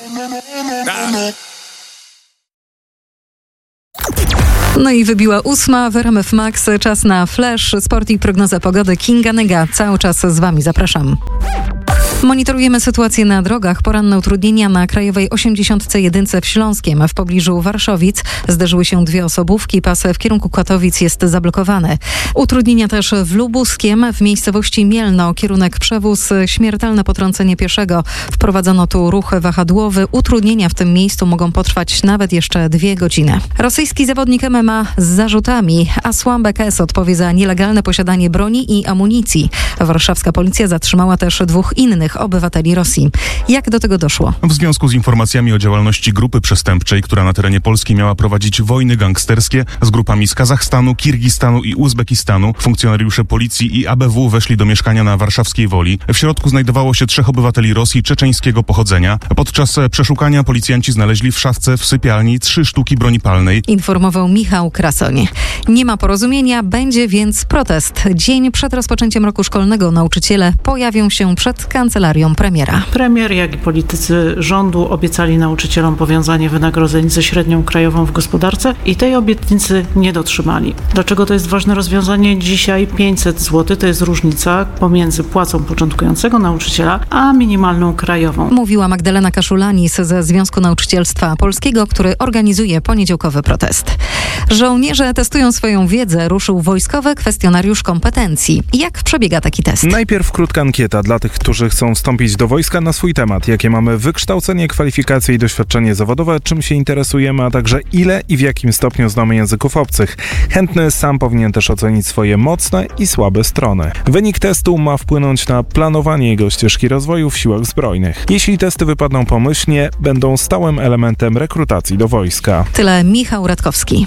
No i wybiła 8 w RMF Max. Czas na Flash, sport i prognoza pogody. Kinga Nyga. Cały czas z Wami. Zapraszam. Monitorujemy sytuację na drogach. Poranne utrudnienia na Krajowej 81 w Śląskiem. W pobliżu Warszowic zderzyły się dwie osobówki. Pas w kierunku Katowic jest zablokowany. Utrudnienia też w Lubuskiem. W miejscowości Mielno kierunek przewóz. Śmiertelne potrącenie pieszego. Wprowadzono tu ruch wahadłowy. Utrudnienia w tym miejscu mogą potrwać nawet jeszcze 2 godziny. Rosyjski zawodnik MMA z zarzutami. Asłambek S. odpowie za nielegalne posiadanie broni i amunicji. Warszawska policja zatrzymała też 2 innych obywateli Rosji. Jak do tego doszło? W związku z informacjami o działalności grupy przestępczej, która na terenie Polski miała prowadzić wojny gangsterskie z grupami z Kazachstanu, Kirgistanu i Uzbekistanu, funkcjonariusze policji i ABW weszli do mieszkania na Warszawskiej Woli. W środku znajdowało się 3 obywateli Rosji czeczeńskiego pochodzenia. Podczas przeszukania policjanci znaleźli w szafce w sypialni 3 sztuki broni palnej. Informował Michał Krasoń. Nie ma porozumienia, będzie więc protest. Dzień przed rozpoczęciem roku szkolnego nauczyciele pojawią się przed kancelarią premiera. Premier, jak i politycy rządu obiecali nauczycielom powiązanie wynagrodzeń ze średnią krajową w gospodarce i tej obietnicy nie dotrzymali. Dlaczego to jest ważne rozwiązanie? Dzisiaj 500 zł to jest różnica pomiędzy płacą początkującego nauczyciela a minimalną krajową. Mówiła Magdalena Kaszulanis ze Związku Nauczycielstwa Polskiego, który organizuje poniedziałkowy protest. Żołnierze testują swoją wiedzę. Ruszył wojskowy kwestionariusz kompetencji. Jak przebiega taki test? Najpierw krótka ankieta dla tych, którzy chcą wstąpić do wojska na swój temat. Jakie mamy wykształcenie, kwalifikacje i doświadczenie zawodowe, czym się interesujemy, a także ile i w jakim stopniu znamy języków obcych. Chętny sam powinien też ocenić swoje mocne i słabe strony. Wynik testu ma wpłynąć na planowanie jego ścieżki rozwoju w siłach zbrojnych. Jeśli testy wypadną pomyślnie, będą stałym elementem rekrutacji do wojska. Tyle Michał Radkowski.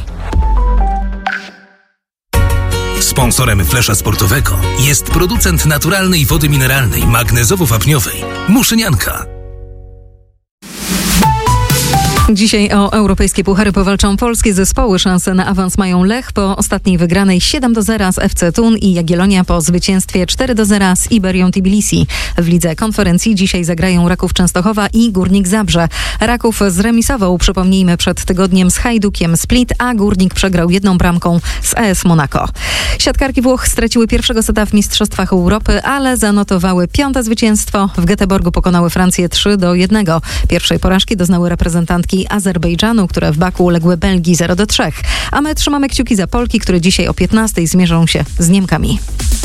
Sponsorem Flesza Sportowego jest producent naturalnej wody mineralnej magnezowo-wapniowej Muszynianka. Dzisiaj o europejskie puchary powalczą polskie zespoły. Szanse na awans mają Lech po ostatniej wygranej 7-0 z FC Thun i Jagiellonia po zwycięstwie 4-0 z Iberią Tbilisi. W lidze konferencji dzisiaj zagrają Raków Częstochowa i Górnik Zabrze. Raków zremisował, przypomnijmy, przed tygodniem z Hajdukiem Split, a Górnik przegrał 1 bramką z AS Monaco. Siatkarki Włoch straciły pierwszego seta w Mistrzostwach Europy, ale zanotowały 5. zwycięstwo. W Göteborgu pokonały Francję 3-1. Pierwszej porażki doznały reprezentantki Azerbejdżanu, które w Baku uległy Belgii 0-3. A my trzymamy kciuki za Polki, które dzisiaj o 15:00 zmierzą się z Niemkami.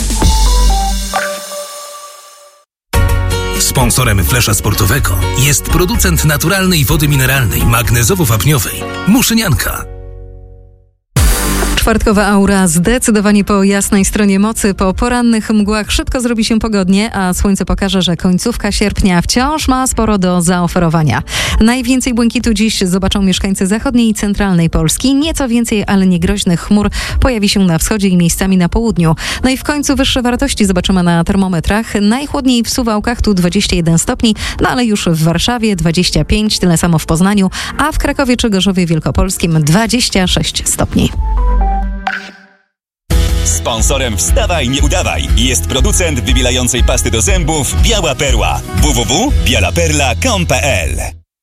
Sponsorem Flesza Sportowego jest producent naturalnej wody mineralnej magnezowo-wapniowej Muszynianka. Czwartkowa aura zdecydowanie po jasnej stronie mocy. Po porannych mgłach szybko zrobi się pogodnie, a słońce pokaże, że końcówka sierpnia wciąż ma sporo do zaoferowania. Najwięcej błękitu dziś zobaczą mieszkańcy zachodniej i centralnej Polski. Nieco więcej, ale nie groźnych chmur pojawi się na wschodzie i miejscami na południu. No i w końcu wyższe wartości zobaczymy na termometrach. Najchłodniej w Suwałkach, tu 21 stopni, no ale już w Warszawie 25, tyle samo w Poznaniu, a w Krakowie czy Gorzowie Wielkopolskim 26 stopni. Sponsorem Wstawaj, nie udawaj jest producent wybielającej pasty do zębów Biała Perła. www.bialaperla.com.pl.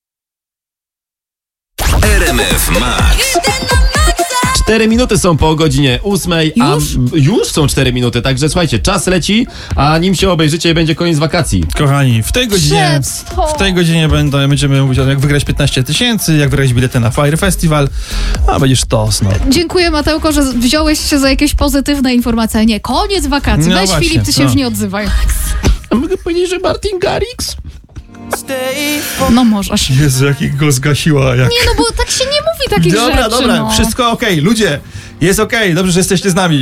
RMF Max. 4 minuty są po godzinie 8:00, a już są 4 minuty, także słuchajcie, czas leci, a nim się obejrzycie, będzie koniec wakacji. Kochani, w tej godzinie będziemy mówić o tym, jak wygrać 15 000, jak wygrać bilety na Fire Festival, a będzie sztos, no. Dziękuję, Mateuko, że wziąłeś się za jakieś pozytywne informacje. Nie, koniec wakacji. No weź właśnie, Filip, ty się już nie odzywaj. A mogę powiedzieć, że Martin Garrix? No możesz. Jezu, jak go zgasiła. Jak... Nie, no bo tak się nie mówi takich rzeczy. Dobra, no. wszystko okej. Ludzie, jest okej, dobrze, że jesteście z nami.